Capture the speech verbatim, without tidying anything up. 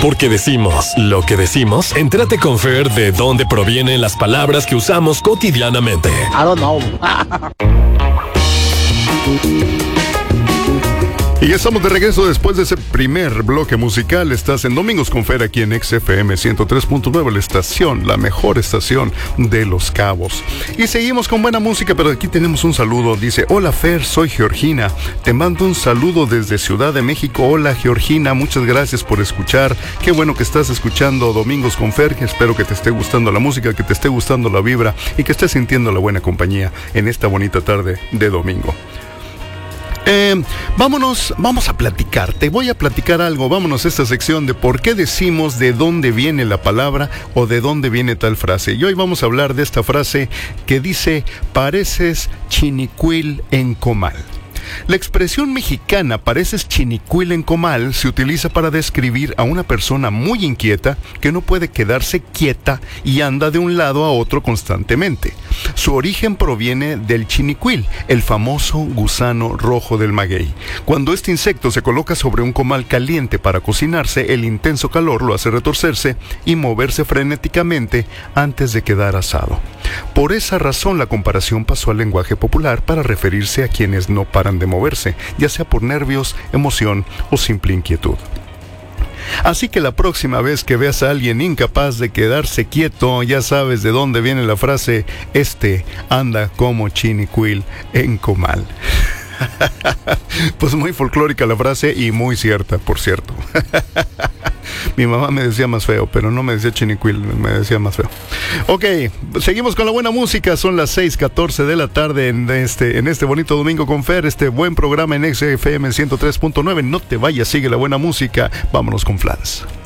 Porque decimos lo que decimos, entrate con Fer de dónde provienen las palabras que usamos cotidianamente. I don't know. Y ya estamos de regreso después de ese primer bloque musical. Estás en Domingos con Fer aquí en X F M ciento tres punto nueve, la estación, la mejor estación de Los Cabos. Y seguimos con buena música, pero aquí tenemos un saludo. Dice: hola Fer, soy Georgina. Te mando un saludo desde Ciudad de México. Hola Georgina, muchas gracias por escuchar. Qué bueno que estás escuchando Domingos con Fer. Espero que te esté gustando la música, que te esté gustando la vibra y que estés sintiendo la buena compañía en esta bonita tarde de domingo. Eh, vámonos, vamos a platicar, te voy a platicar algo, vámonos a esta sección de por qué decimos de dónde viene la palabra o de dónde viene tal frase. Y hoy vamos a hablar de esta frase que dice: pareces chinicuil en comal. La expresión mexicana pareces chinicuil en comal se utiliza para describir a una persona muy inquieta que no puede quedarse quieta y anda de un lado a otro constantemente. Su origen proviene del chinicuil, el famoso gusano rojo del maguey. Cuando este insecto se coloca sobre un comal caliente para cocinarse, el intenso calor lo hace retorcerse y moverse frenéticamente antes de quedar asado. Por esa razón la comparación pasó al lenguaje popular para referirse a quienes no paran de moverse, ya sea por nervios, emoción o simple inquietud. Así que la próxima vez que veas a alguien incapaz de quedarse quieto, ya sabes de dónde viene la frase: este anda como chinicuil en comal. Pues muy folclórica la frase y muy cierta, por cierto. Mi mamá me decía más feo, pero no me decía chinicuil, me decía más feo. Ok, seguimos con la buena música. Son las seis catorce de la tarde en este, en este bonito domingo con Fer, este buen programa en X F M ciento tres punto nueve. No te vayas, sigue la buena música. Vámonos con Flans.